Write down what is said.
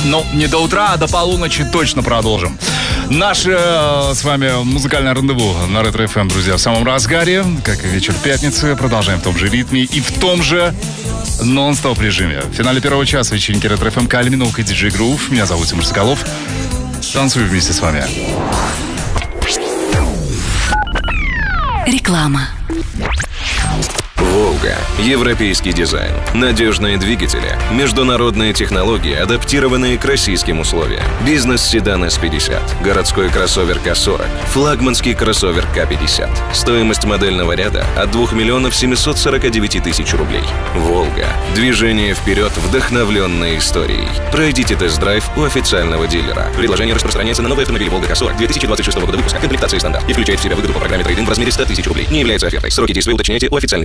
Ну, не до утра, а до полуночи точно продолжим. Наше с вами музыкальное рандеву на Ретро ФМ, друзья, в самом разгаре, как и вечер пятницы. Продолжаем в том же ритме и в том же нон-стоп режиме. В финале первого часа вечеринки Ретро ФМ Кали Миноук и диджей Грув. Меня зовут Тимур Соколов. Танцую вместе с вами. Реклама. «Волга». Европейский дизайн. Надежные двигатели. Международные технологии, адаптированные к российским условиям. Бизнес-седан S50. Городской кроссовер К40. Флагманский кроссовер К50. Стоимость модельного ряда от 2 миллионов 749 тысяч рублей. «Волга». Движение вперед, вдохновленное историей. Пройдите тест-драйв у официального дилера. Предложение распространяется на новые автомобили «Волга К40» 2026 года выпуска. Комплектация стандарт и включает в себя выгоду по программе трейд-ин в размере 100 тысяч рублей. Не является офертой. Сроки действия уточняйте у официальных